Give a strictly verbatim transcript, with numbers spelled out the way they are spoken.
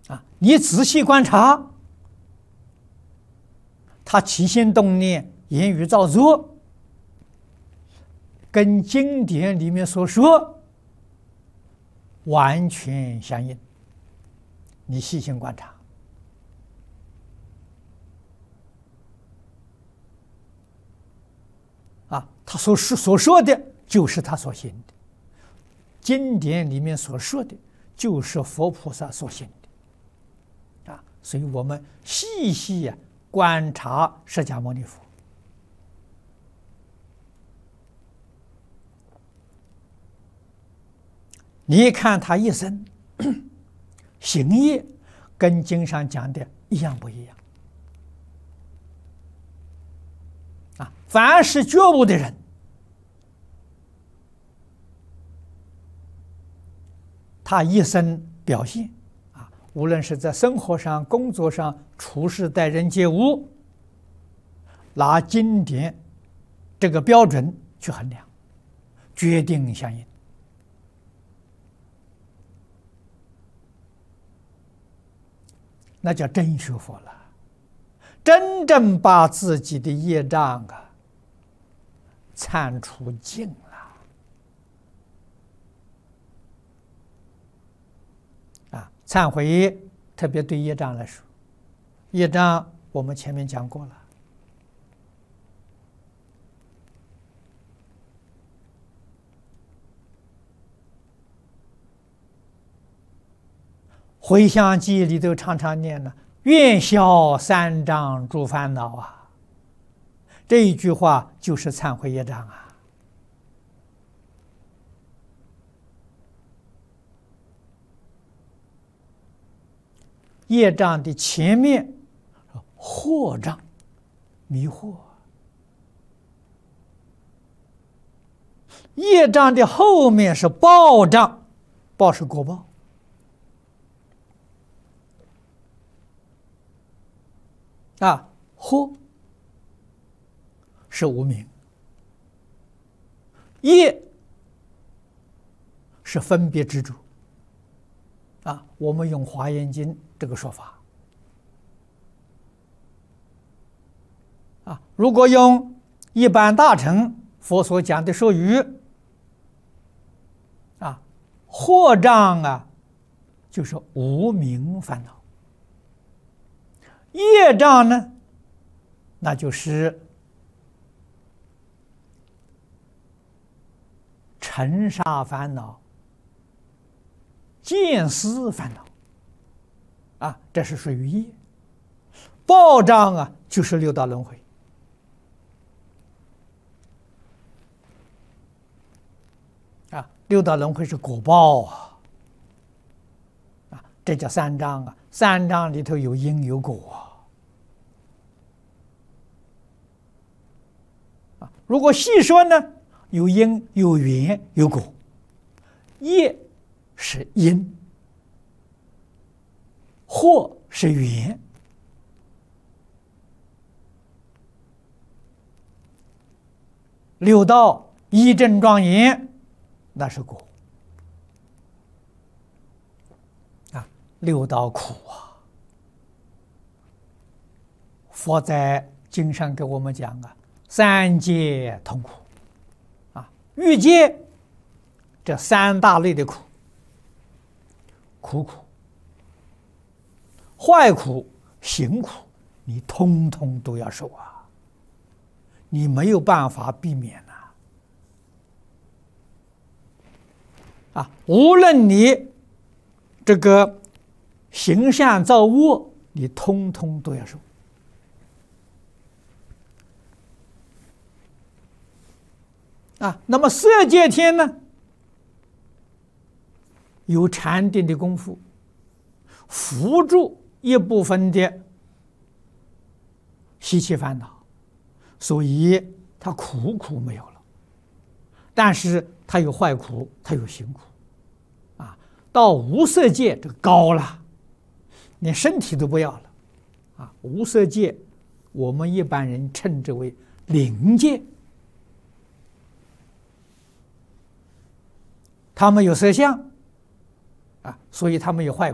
啊，你仔细观察，他起心动念、言语造作，跟经典里面所说完全相应。你细心观察，啊，他所说所说的就是他所行的，经典里面所说的就是佛菩萨所行的，啊，所以我们细细呀、啊、观察释迦牟尼佛，你看他一生行业跟经上讲的一样不一样？啊，凡是觉悟的人，他一生表现啊，无论是在生活上、工作上、处事待人接物，拿经典这个标准去衡量，决定相应。那叫真学佛了，真正把自己的业障啊忏除尽了啊！忏悔特别对业障来说，业障我们前面讲过了，回向记里头常常念了“愿消三障诸烦恼”啊，这一句话就是忏悔业障啊。业障的前面惑障，迷惑；业障的后面是报障，报是果报。啊，惑是无明，业是分别执着。啊，我们用《华严经》这个说法。啊，如果用一般大乘佛所讲的说语，啊，惑障啊，就是无明烦恼。业障呢，那就是尘沙烦恼、见思烦恼啊，这是属于业。报障啊，就是六道轮回啊，六道轮回是果报啊，啊，这叫三障啊，三障里头有因有果啊。如果细说呢，有因有缘有果，业是因，惑是缘，六道一正庄严，那是果啊，六道苦啊。佛在经上给我们讲啊，三界痛苦啊，欲界这三大类的苦，苦苦、坏苦、行苦，你通通都要受啊，你没有办法避免呐！啊，无论你这个行善造恶，你通通都要受。啊，那么色界天呢，有禅定的功夫，扶助一部分的习气烦恼，所以它苦苦没有了，但是它有坏苦，它有行苦，啊，到无色界这个高了，连身体都不要了，啊，无色界我们一般人称之为灵界。他们有色相，啊，所以他们有坏苦，